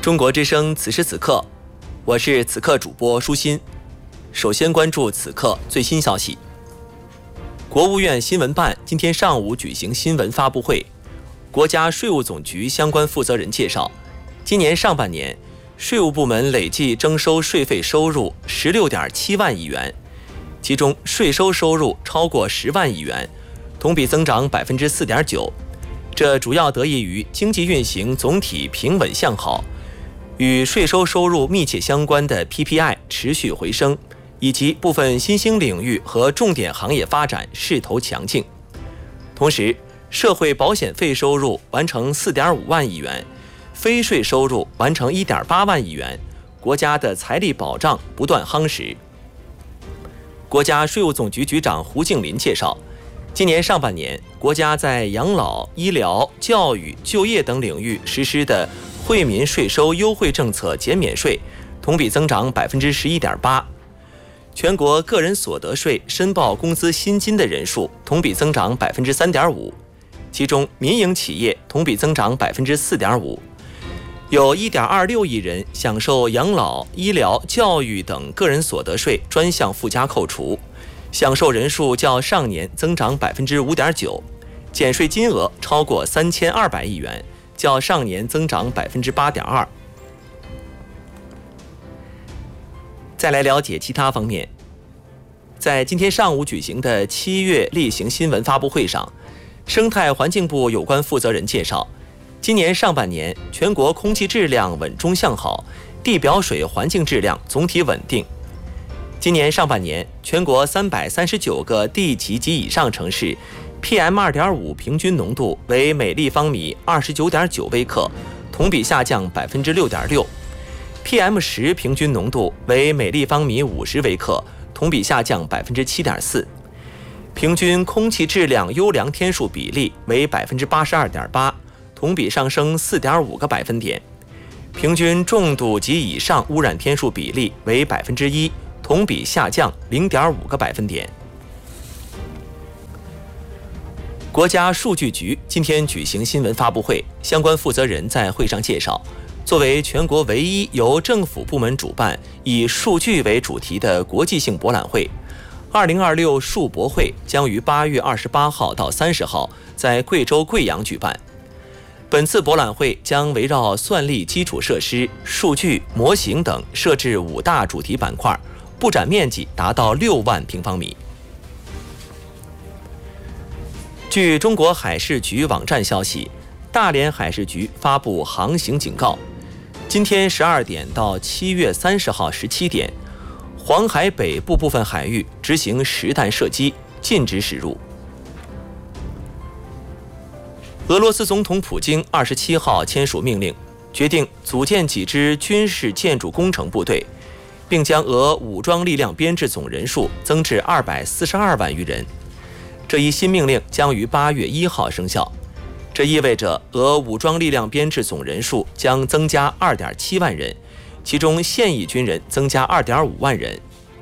中国之声此时此刻，我是此刻主播舒心。首先关注此刻最新消息。国务院新闻办今天上午举行新闻发布会，国家税务总局相关负责人介绍，今年上半年税务部门累计征收税费收入16.7万亿元，其中税收收入超过10万亿元，同比增长4.9%。这主要得益于经济运行总体平稳向好，与税收收入密切相关的 PPI 持续回升，以及部分新兴领域和重点行业发展势头强劲。同时，社会保险费收入完成4.5万亿元，非税收入完成1.8万亿元，国家的财力保障不断夯实。国家税务总局局长胡静林介绍，今年上半年，国家在养老、医疗、教育、就业等领域实施的惠民税收优惠政策减免税，同比增长11.8%。全国个人所得税申报工资薪金的人数同比增长3.5%，其中民营企业同比增长4.5%。有1.26亿人享受养老、医疗、教育等个人所得税专项附加扣除，享受人数较上年增长5.9%，减税金额超过3200亿元，较上年增长8.2%。再来了解其他方面，在今天上午举行的7月例行新闻发布会上，生态环境部有关负责人介绍，今年上半年全国空气质量稳中向好，地表水环境质量总体稳定。今年上半年，全国339个地级及以上城市 PM2.5 平均浓度为每立方米29.9微克，同比下降6.6%。PM10 平均浓度为每立方米50微克，同比下降7.4%。平均空气质量优良天数比例为82.8%，同比上升4.5个百分点。平均重度及以上污染天数比例为1%，同比下降0.5个百分点。国家数据局今天举行新闻发布会，相关负责人在会上介绍，作为全国唯一由政府部门主办、以数据为主题的国际性博览会，2026数博会将于8月28号到30号在贵州贵阳举办。本次博览会将围绕算力基础设施、数据、模型等设置5大主题板块，布展面积达到6万平方米。据中国海事局网站消息，大连海事局发布航行警告，今天12点到7月30号17点，黄海北部部分海域执行实弹射击，禁止驶入。俄罗斯总统普京27号签署命令，决定组建几支军事建筑工程部队，并将俄武装力量编制总人数增至242万余人。这一新命令将于8月1号生效，这意味着俄武装力量编制总人数将增加2.7万人，其中现役军人增加2.5万人。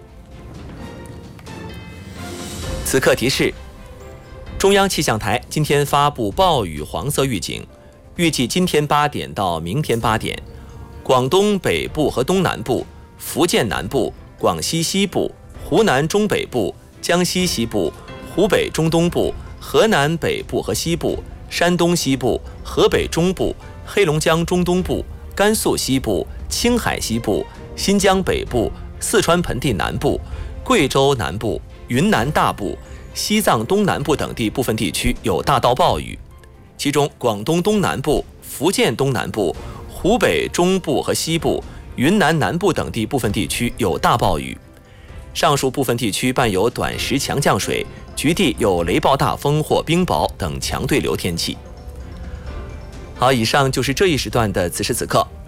此刻提示，中央气象台今天发布暴雨黄色预警，预计今天8点到明天8点，广东北部和东南部、福建南部、广西西部、湖南中北部、江西西部、湖北中东部、河南北部和西部、山东西部、河北中部、黑龙江中东部、甘肃西部、青海西部、新疆北部、四川盆地南部、贵州南部、云南大部、西藏东南部等地部分地区有大到暴雨，其中广东东南部、福建东南部、湖北中部和西部、云南南部等地部分地区有大暴雨。上述部分地区伴有短时强降水，局地有雷暴大风或冰雹等强对流天气。好，以上就是这一时段的此时此刻，